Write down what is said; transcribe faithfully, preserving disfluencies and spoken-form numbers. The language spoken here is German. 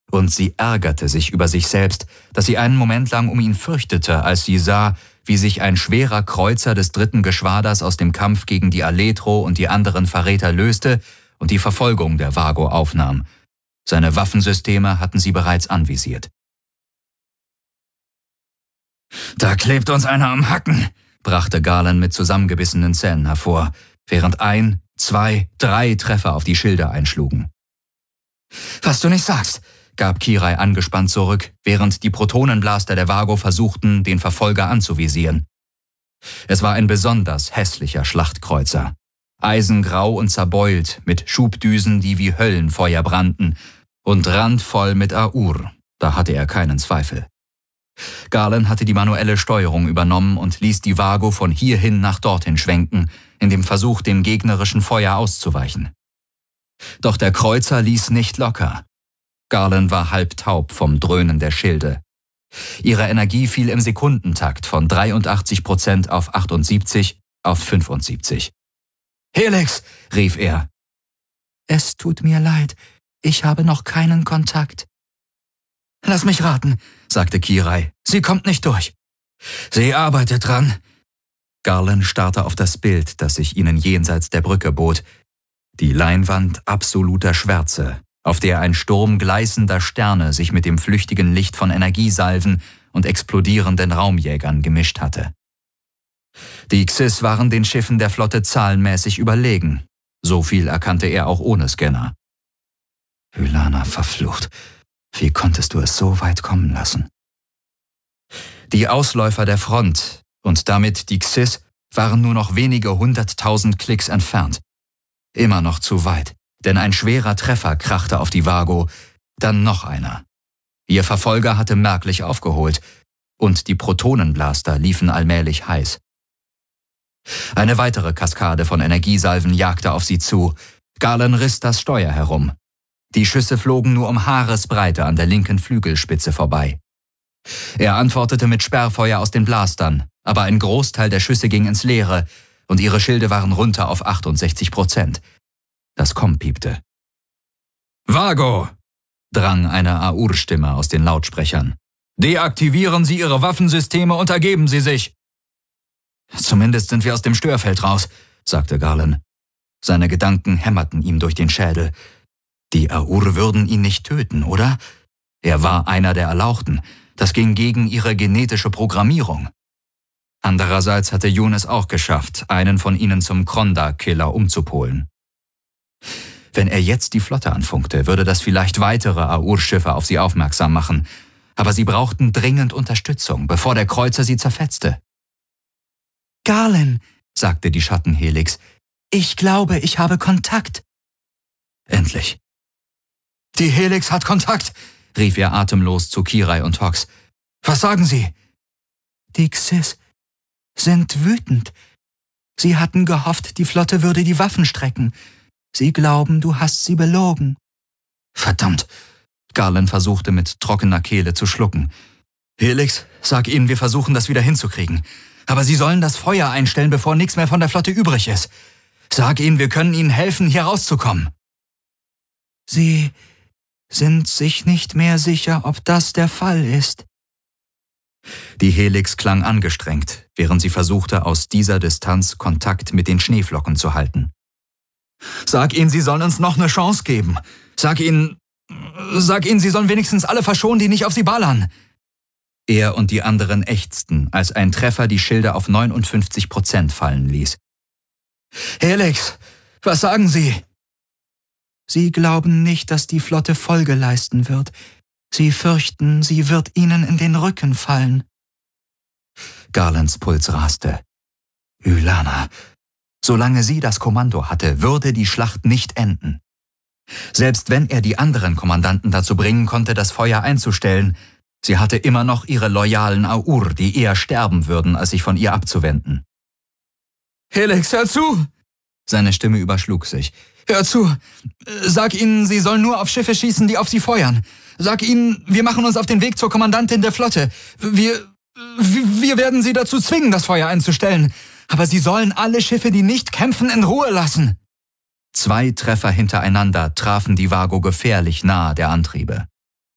Und sie ärgerte sich über sich selbst, dass sie einen Moment lang um ihn fürchtete, als sie sah, wie sich ein schwerer Kreuzer des dritten Geschwaders aus dem Kampf gegen die Aletro und die anderen Verräter löste und die Verfolgung der Vago aufnahm. Seine Waffensysteme hatten sie bereits anvisiert. »Da klebt uns einer am Hacken«, brachte Garland mit zusammengebissenen Zähnen hervor, während ein, zwei, drei Treffer auf die Schilde einschlugen. »Was du nicht sagst«, gab Kirai angespannt zurück, während die Protonenblaster der Vago versuchten, den Verfolger anzuvisieren. Es war ein besonders hässlicher Schlachtkreuzer. Eisengrau und zerbeult, mit Schubdüsen, die wie Höllenfeuer brannten, und randvoll mit Aur, da hatte er keinen Zweifel. Garland hatte die manuelle Steuerung übernommen und ließ die Vago von hierhin nach dorthin schwenken, in dem Versuch, dem gegnerischen Feuer auszuweichen. Doch der Kreuzer ließ nicht locker. Garland war halbtaub vom Dröhnen der Schilde. Ihre Energie fiel im Sekundentakt von dreiundachtzig Prozent auf achtundsiebzig auf fünfundsiebzig. »Helix«, rief er. »Es tut mir leid, ich habe noch keinen Kontakt.« »Lass mich raten«, sagte Kirai. »Sie kommt nicht durch.« »Sie arbeitet dran.« Garland starrte auf das Bild, das sich ihnen jenseits der Brücke bot. Die Leinwand absoluter Schwärze, auf der ein Sturm gleißender Sterne sich mit dem flüchtigen Licht von Energiesalven und explodierenden Raumjägern gemischt hatte. Die Xys waren den Schiffen der Flotte zahlenmäßig überlegen. So viel erkannte er auch ohne Scanner. »Ylana, verflucht. Wie konntest du es so weit kommen lassen?« Die Ausläufer der Front und damit die Xys waren nur noch wenige hunderttausend Klicks entfernt. Immer noch zu weit, denn ein schwerer Treffer krachte auf die Vago, dann noch einer. Ihr Verfolger hatte merklich aufgeholt und die Protonenblaster liefen allmählich heiß. Eine weitere Kaskade von Energiesalven jagte auf sie zu. Garland riss das Steuer herum. Die Schüsse flogen nur um Haaresbreite an der linken Flügelspitze vorbei. Er antwortete mit Sperrfeuer aus den Blastern, aber ein Großteil der Schüsse ging ins Leere und ihre Schilde waren runter auf achtundsechzig Prozent. Das Komm piepte. »Vago«, drang eine Aur-Stimme aus den Lautsprechern. »Deaktivieren Sie Ihre Waffensysteme und ergeben Sie sich!« »Zumindest sind wir aus dem Störfeld raus«, sagte Garland. Seine Gedanken hämmerten ihm durch den Schädel. Die Aur würden ihn nicht töten, oder? Er war einer der Erlauchten. Das ging gegen ihre genetische Programmierung. Andererseits hatte Jun es auch geschafft, einen von ihnen zum Kronda-Killer umzupolen. Wenn er jetzt die Flotte anfunkte, würde das vielleicht weitere Aur-Schiffe auf sie aufmerksam machen. Aber sie brauchten dringend Unterstützung, bevor der Kreuzer sie zerfetzte. »Garland«, sagte die Schattenhelix, »ich glaube, ich habe Kontakt.« Endlich. »Die Helix hat Kontakt«, rief er atemlos zu Kirai und Hox. »Was sagen Sie?« »Die Xys sind wütend. Sie hatten gehofft, die Flotte würde die Waffen strecken. Sie glauben, du hast sie belogen.« »Verdammt!« Garland versuchte mit trockener Kehle zu schlucken. »Helix, sag ihnen, wir versuchen, das wieder hinzukriegen. Aber sie sollen das Feuer einstellen, bevor nichts mehr von der Flotte übrig ist. Sag ihnen, wir können ihnen helfen, hier rauszukommen.« »Sie sind sich nicht mehr sicher, ob das der Fall ist.« Die Helix klang angestrengt, während sie versuchte, aus dieser Distanz Kontakt mit den Schneeflocken zu halten. »Sag ihnen, sie sollen uns noch eine Chance geben. Sag ihnen, sag ihnen, sie sollen wenigstens alle verschonen, die nicht auf sie ballern.« Er und die anderen ächzten, als ein Treffer die Schilde auf neunundfünfzig Prozent fallen ließ. »Helix, was sagen Sie?« »Sie glauben nicht, dass die Flotte Folge leisten wird. Sie fürchten, sie wird ihnen in den Rücken fallen.« Garlands Puls raste. Ylana. Solange sie das Kommando hatte, würde die Schlacht nicht enden. Selbst wenn er die anderen Kommandanten dazu bringen konnte, das Feuer einzustellen, sie hatte immer noch ihre loyalen Aur, die eher sterben würden, als sich von ihr abzuwenden. »Helix, hör zu!« Seine Stimme überschlug sich. »Hör zu! Sag ihnen, sie sollen nur auf Schiffe schießen, die auf sie feuern. Sag ihnen, wir machen uns auf den Weg zur Kommandantin der Flotte. Wir, wir werden sie dazu zwingen, das Feuer einzustellen. Aber sie sollen alle Schiffe, die nicht kämpfen, in Ruhe lassen.« Zwei Treffer hintereinander trafen die Vago gefährlich nahe der Antriebe.